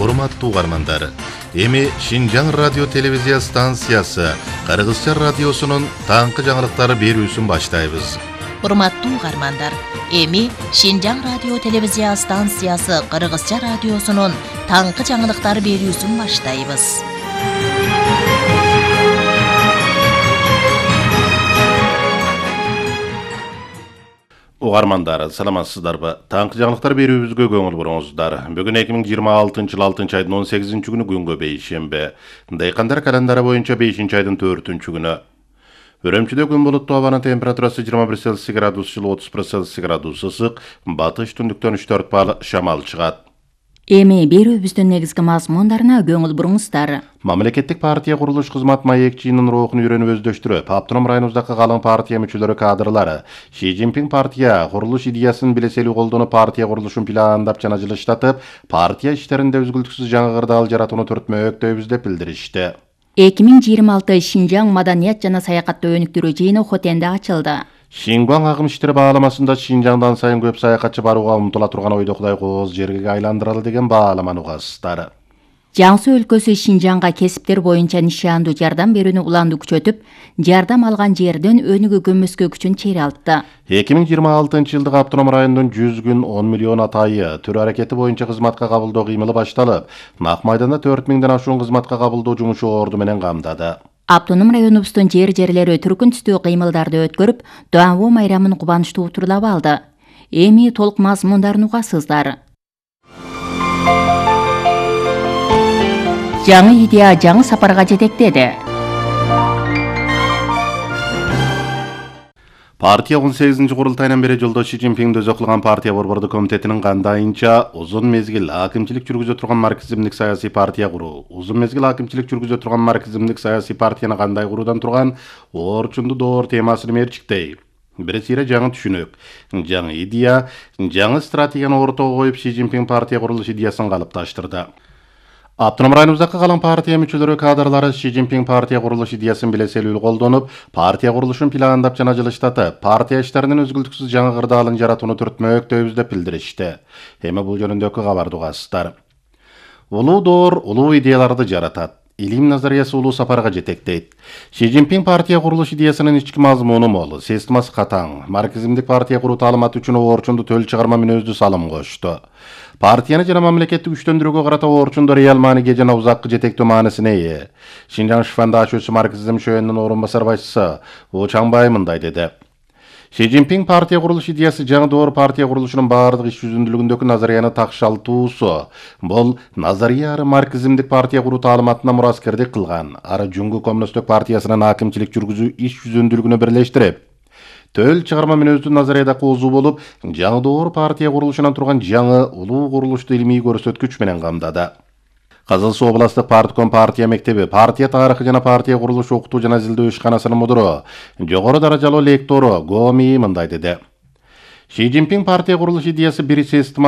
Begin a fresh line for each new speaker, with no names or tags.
Урматтуу угармандар, эми Шинжаң радио телевизия станциясы Кыргызча радиосунун таңкы жаңылыктары берүүсүн баштайбыз.
Урматтуу угармандар, эми Шинжаң радио телевизия станциясы Кыргызча радиосунун таңкы жаңылыктары берүүсүн баштайбыз.
Угармандар, саламатсыздарбы? Таңкы жаңылыктар берүүбүзгө көңүл буруңуздар. Бүгүн 2026 жылы 6 айдын 18 күнү күнгө бейшембе. Дайкандар календары боюнча 5 айдын 4 күнү. Үрөмчүдө күн булуттуу, абанын температурасы 21 Цельсий градус, жылы 30 Цельсий градус ысык, батыш түндүктөн 3-4 бал шамал чыгат.
Эми берүүбүздүн негизги мазмундарына көңүл буруңуздар.
Мамлекеттик партия курулуш кызмат маекчинин рухун үйрөнүп өздөштүрүп, автоном районубуздагы калың партия мүчөлөрү кадрлары Ши Цзиньпин партия курулуш идеясын билеселүү колдонуп, партия курулушун пландап жана жылыштатып, партия иштеринде үзгүлтүксүз жаңы кырдаал жаратууну түртмөктөйбүз деп билдиришти.
2026 Шинжаң маданият жана саякатты өнүктүрүү жыйыны Хотенде ачылды.
Шингуаң агым иштери бааламасында Шинжаңдан сайын көп саякатчы барууга умтула турган ойдо Кудай кооз жерге айландыралы деген бааламаны угасыздар.
Жаңсы өлкөсү Шинжаңга кесиптер боюнча нишандуу жардам берүүнү уланды күчөтүп, жардам алган жерден өнүгүү көмөскө күчүн чейралтты.
2026 жылдык автоном райондун 100 күн 10 миллион атайы төр аракети боюнча кызматка кабылдоо кыймылы башталып, Нак майданда 4000ден ашуун кызматка кабылдоо жумушу орду менен камдады.
Автоном районубуздун жерлери түркүн түстүү кыймылдарды өткөрүп, Дуанбу майрамын кубанычтуу утурлап алды. Эми толук мазмундарын угасыздар. Жаңы идея жаңы сапарга жетектеди.
Партия 18-ci курултайынан бери жолдош Ши Цзиньпин өзү кылган партия борбордук комитетинин кандайынча узун мезгил акимчилик жүргүзө турган марксизмдик саясий партия куруу, узун мезгил акимчилик жүргүзө турган марксизмдик саясий партияны кандай куруудан турган орчунду доор темасын мерчиктей. Биресире жаңы түшүнүк, жаңы идея, жаңы стратегияны ортого коюп Ши Цзиньпин партия курулуш идеясын калыпташтырды. Автоном районубуздагы калың партия мүчөлөрү кадрлары Ши Цзиньпин партия курулуш идеясын билеселүү колдонуп, партия курулушун пландап жана жылыштатып, партия иштеринин өзгүлтүксүз жаңы кырдаалын жаратууну түртмөктөйбүз деп билдиришти. Эми бул жөнүндөгү кабарды угасыздар. Улуу доор улуу идеяларды жаратат. Илим назариясы улуу сапарга жетектейт. Ши Цзиньпин партия курулуш идеясынын ички мазмуну мол, системасы катаң. Марксизмдик партия куруу таалыматы үчүн орчунду төл чыгарма мүнөздүү салым кошту. Партияны жана мамлекетти күчтөндүрүүгө карата орчунду реал мааниге жана узаккы жетектөө маанисине ээ. Шинжаң шифандашуучу марксизм шөөнүнүн орун басар башчысы Уу Чаңбай мындай деди. Ши Цзиньпин партия курулуш идеясы жаңы доор партия курулушунун баардык иш жүзүндүүлүгүндөгү назарияны такшалтуусу. Бул назария ары марксизмдик партия куруу таалыматына мураскердик кылган. Ары Жүнгү коммунисттик партиясынын акимчилик жүргүзүү иш жүзүндүүлүгүнө бирлештирип, төл чыгарма мүнөздүү назарияда коозу болуп, жаңы доор партия курулушунан турган жаңы улуу курулушту илимий көрсөткүч менен камдады. Кызыл Суу областык партком партия мектеби, партия тарыхы жана партия курулуш окутуу жана изилдөө ишканасынын мудуру, жогору даражалуу лектору Гоми мындай деди. Ши Цзиньпин партия курулуш идеясы бир система